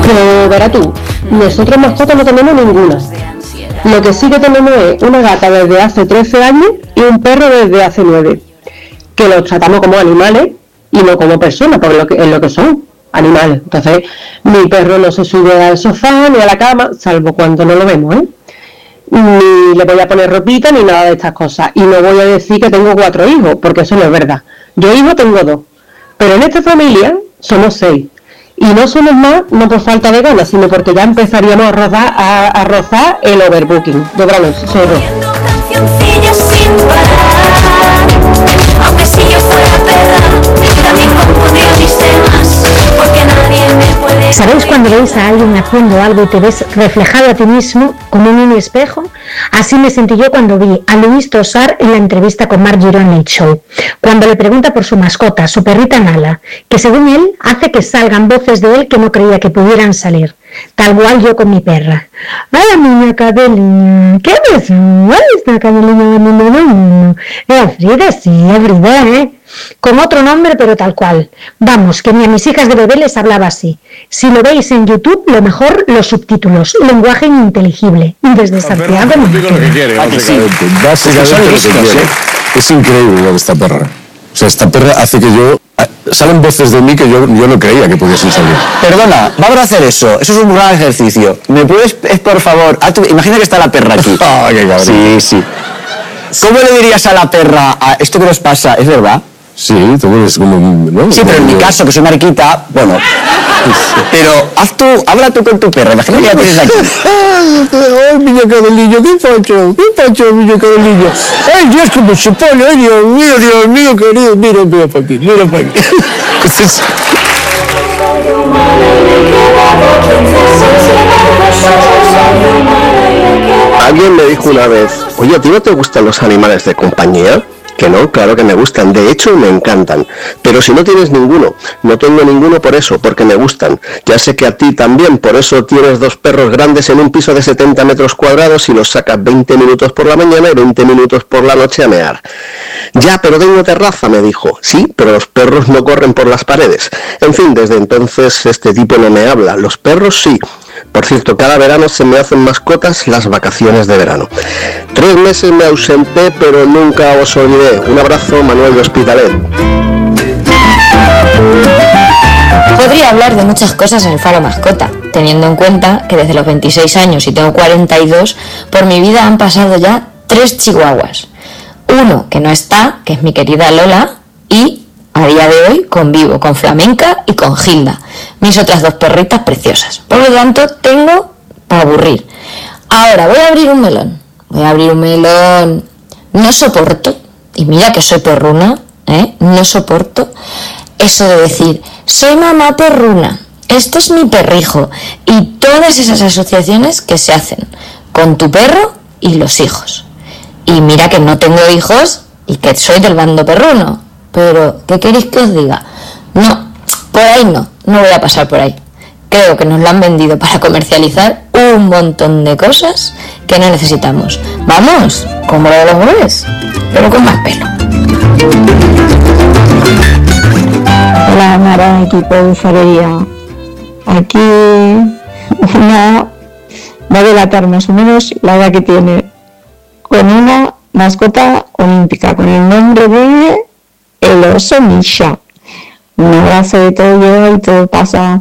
Pero verás tú, nosotros mascotas no tenemos ninguna. Lo que sí que tenemos es una gata desde hace 13 años y un perro desde hace 9, que los tratamos como animales y no como personas, porque es lo que son, animales. Entonces, mi perro no se sube al sofá ni a la cama, salvo cuando no lo vemos, ni le voy a poner ropita ni nada de estas cosas. Y no voy a decir que tengo 4 hijos, porque eso no es verdad. Yo hijos tengo 2, pero en esta familia somos 6. Y no somos más, no por falta de ganas, sino porque ya empezaríamos a rozar el overbooking. De verano, solo. ¿Sabéis cuando veis a alguien haciendo algo y te ves reflejado a ti mismo como en un espejo? Así me sentí yo cuando vi a Luis Tosar en la entrevista con Marc Girón Late Show, cuando le pregunta por su mascota, su perrita Nala, que según él hace que salgan voces de él que no creía que pudieran salir. Tal cual yo con mi perra. ¡Ay, niña Cadelina! ¿Qué ves? ¡Ay, esta Cadelina! No. Frida, sí, Frida, con otro nombre, pero tal cual. Vamos, que ni a mis hijas de bebé les hablaba así. Si lo veis en YouTube, lo mejor los subtítulos, lenguaje ininteligible. Desde Santiago. Es increíble esta perra. O sea, esta perra hace que yo... Salen voces de mí que yo no creía que pudiesen salir. Perdona, vamos a hacer eso. Eso es un gran ejercicio. ¿Me puedes, por favor... imagina que está la perra aquí. Ah, qué cabrón. Sí. ¿Cómo le dirías a la perra, esto que nos pasa, es verdad? Sí, tú eres como... ¿no? Sí, pero en mi caso, que soy mariquita, bueno... Pero habla tú con tu perra, imagina que la tienes aquí. Ay, niño Cadelillo, qué facho, niño Cadelillo. Ay, Dios, cómo se pone, ay, Dios mío, querido, mira para aquí. Alguien me dijo una vez, oye, ¿a ti no te gustan los animales de compañía? Que no, claro que me gustan, de hecho me encantan, pero si no tienes ninguno, no tengo ninguno por eso, porque me gustan, ya sé que a ti también, por eso tienes 2 perros grandes en un piso de 70 metros cuadrados y los sacas 20 minutos por la mañana y 20 minutos por la noche a mear. Ya, pero tengo terraza, me dijo. Sí, pero los perros no corren por las paredes. En fin, desde entonces este tipo no me habla, los perros sí. Por cierto, cada verano se me hacen mascotas las vacaciones de verano. 3 meses me ausenté, pero nunca os olvidé. Un abrazo, Manuel de Hospitalet. Podría hablar de muchas cosas en el Faro Mascota, teniendo en cuenta que desde los 26 años y tengo 42, por mi vida han pasado ya 3 chihuahuas. Uno que no está, que es mi querida Lola, y a día de hoy convivo con Flamenca y con Ginda, mis otras 2 perritas preciosas. Por lo tanto, tengo para aburrir. Ahora, voy a abrir un melón. No soporto, y mira que soy perruna, no soporto eso de decir, soy mamá perruna, esto es mi perrijo, y todas esas asociaciones que se hacen con tu perro y los hijos. Y mira que no tengo hijos y que soy del bando perruno. Pero, ¿qué queréis que os diga? No, por ahí no voy a pasar por ahí. Creo que nos lo han vendido para comercializar un montón de cosas que no necesitamos. Vamos, como lo de los bebés, pero con más pelo. Hola, Mara, equipo de usuaria. Aquí una va a delatar más o menos la edad que tiene con una mascota olímpica con el nombre de el oso Misha. Un abrazo de todo yo y todo pasa.